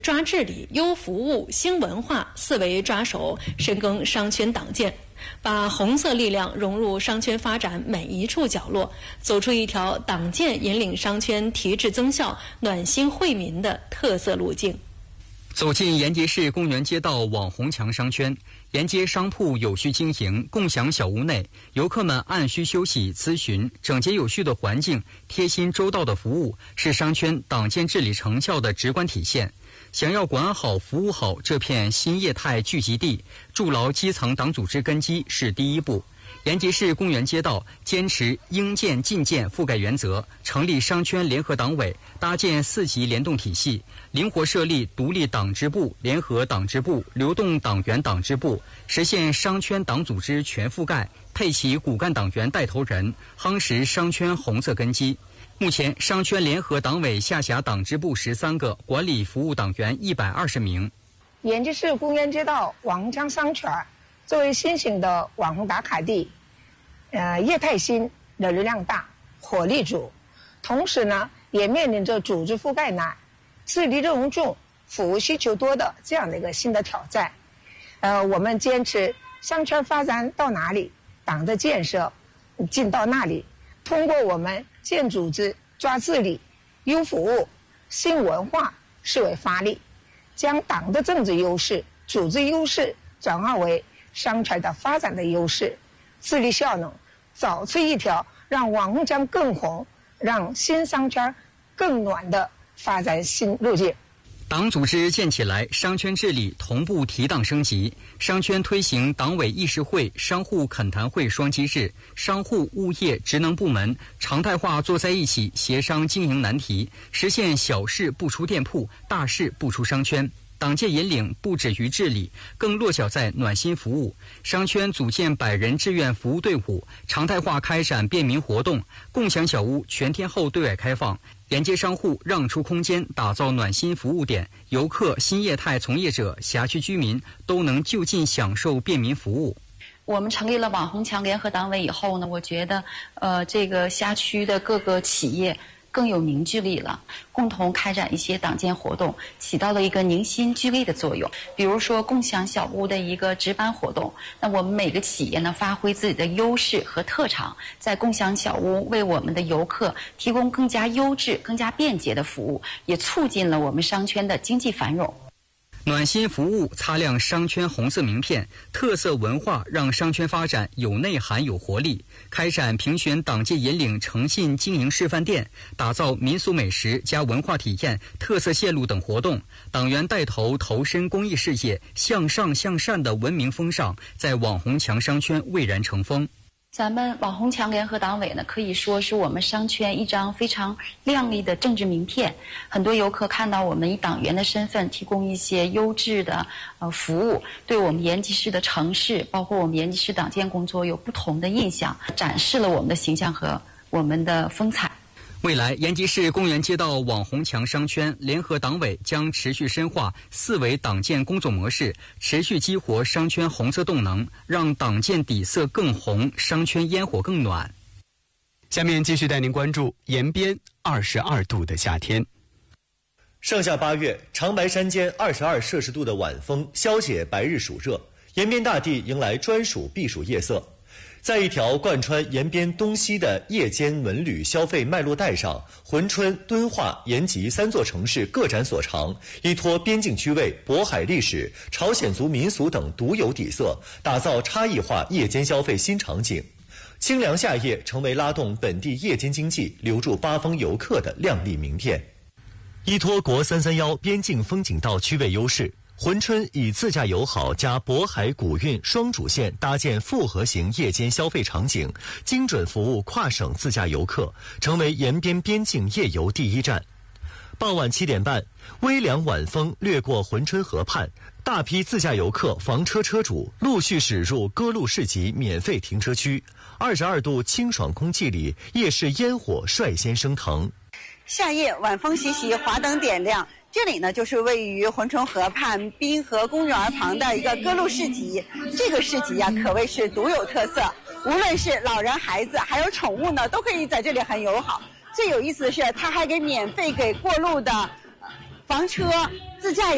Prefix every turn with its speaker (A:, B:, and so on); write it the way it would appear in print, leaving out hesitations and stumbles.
A: 抓治理、优服务、兴文化四维抓手，深耕商圈党建，把红色力量融入商圈发展每一处角落，走出一条党建引领商圈提质增效、暖心惠民的特色路径。
B: 走进延吉市公园街道网红墙商圈，沿街商铺有序经营，共享小屋内，游客们按需休息、咨询，整洁有序的环境、贴心周到的服务，是商圈党建治理成效的直观体现。想要管好、服务好这片新业态聚集地，筑牢基层党组织根基是第一步。延吉市公园街道坚持应建尽建覆盖原则，成立商圈联合党委，搭建4级联动体系，灵活设立独立党支部、联合党支部、流动党员党支部，实现商圈党组织全覆盖，配齐骨干党员带头人，夯实商圈红色根基。目前，商圈联合党委下辖党支部13个，管理服务党员120名。
C: 延吉市公园街道网红墙商圈作为新型的网红打卡地，业态新、人流量大、活力足，同时呢，也面临着组织覆盖难、治理任务重、服务需求多的这样的一个新的挑战。我们坚持商圈发展到哪里，党的建设进到那里。通过我们建组织、抓治理、优服务、兴文化视为发力，将党的政治优势、组织优势转化为商圈的发展的优势，治理效能找出一条让网红墙更红、让新商圈更暖的发展新路径。
B: 党组织建起来，商圈治理同步提档升级。商圈推行党委议事会、商户恳谈会双机制，商户、物业、职能部门常态化坐在一起协商经营难题，实现小事不出店铺，大事不出商圈。党建引领不止于治理，更落脚在暖心服务。商圈组建100人志愿服务队伍，常态化开展便民活动，共享小屋全天候对外开放。沿街商户让出空间，打造暖心服务点，游客、新业态从业者、辖区居民都能就近享受便民服务。
D: 我们成立了网红墙联合党委以后呢，我觉得这个辖区的各个企业更有凝聚力了，共同开展一些党建活动，起到了一个凝心聚力的作用。比如说共享小屋的一个值班活动，那我们每个企业呢，发挥自己的优势和特长，在共享小屋为我们的游客提供更加优质、更加便捷的服务，也促进了我们商圈的经济繁荣。
B: 暖心服务擦亮商圈红色名片，特色文化让商圈发展有内涵有活力。开展评选党建引领诚信经营示范店，打造民俗美食加文化体验、特色线路等活动。党员带头投身公益事业，向上向善的文明风尚在网红墙商圈蔚然成风。
D: 咱们网红墙联合党委呢，可以说是我们商圈一张非常亮丽的政治名片。很多游客看到我们以党员的身份提供一些优质的服务，对我们延吉市的城市，包括我们延吉市党建工作有不同的印象，展示了我们的形象和我们的风采。
B: 未来，延吉市公园街道网红墙商圈联合党委将持续深化4维党建工作模式，持续激活商圈红色动能，让党建底色更红，商圈烟火更暖。
E: 下面继续带您关注延边22度的夏天。
F: 盛夏8月，长白山间22摄氏度的晚风消解白日暑热，延边大地迎来专属避暑夜色。在一条贯穿延边东西的夜间文旅消费脉络带上，珲春、敦化、延吉3座城市各展所长，依托边境区位、渤海历史、朝鲜族民俗等独有底色，打造差异化夜间消费新场景。清凉夏夜成为拉动本地夜间经济、留住八方游客的亮丽名片。依托国331边境风景道区位优势，珲春以自驾友好加渤海古韵双主线搭建复合型夜间消费场景，精准服务跨省自驾游客，成为延边边境夜游第一站。傍晚7点半，微凉晚风掠过珲春河畔，大批自驾游客、房车车主陆续驶入歌路市集免费停车区。22度清爽空气里，夜市烟火率先升腾。
G: 夏夜晚风习习，华灯点亮。这里呢，就是位于珲春河畔滨河公园旁的一个歌路市集。这个市集可谓是独有特色，无论是老人、孩子，还有宠物呢，都可以在这里很友好。最有意思的是，它还免费给过路的房车、自驾游